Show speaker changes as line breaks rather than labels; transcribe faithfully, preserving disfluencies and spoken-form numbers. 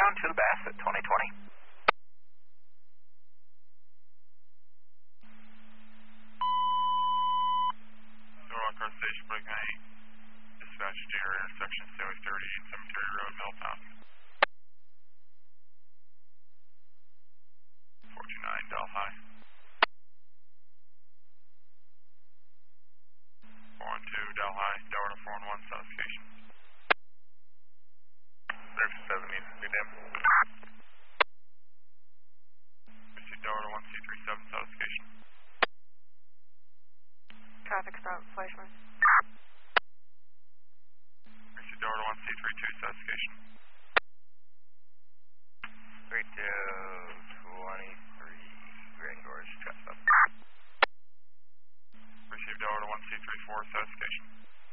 Ground two Bassett, twenty twenty.
Norwalk Car Station, break nine. Dispatch Junior intersection, Stanley thirty, Cemetery Road, Middletown. four two nine, Delhi. four one two, Delhi, Delta four one one, Southcation. There's seven needs to be dim. We see Delta one C three seven, Southcation.
Traffic stop, Fleischman.
We see Delta one C three two, Southcation.
three two twenty-three, Grand Gorge, traffic stop.
Receive Delta one C three four, Southcation.